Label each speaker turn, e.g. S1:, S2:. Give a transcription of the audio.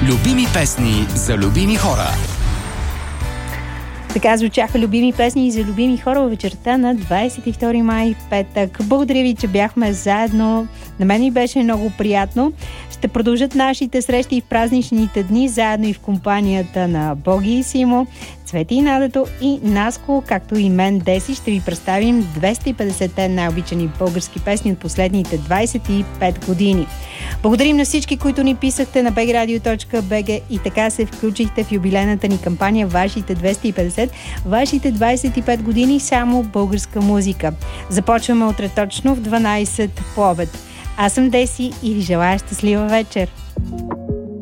S1: Любими песни за любими хора.
S2: Така звучаха любими песни за любими хора във вечерта на 22 май, петък. Благодаря ви, че бяхме заедно. На мен ми беше много приятно. Ще продължат нашите срещи в празничните дни, заедно и в компанията на Боги и Симо, Цвети и Надето и Наско, както и мен, Деси. Ще ви представим 250-те най-обичани български песни от последните 25 години. Благодарим на всички, които ни писахте на bgradio.bg и така се включихте в юбилейната ни кампания Вашите 250, вашите 25 години само българска музика. Започваме утре точно в 12 по обед. Аз съм Деси и ви желая щастлива вечер!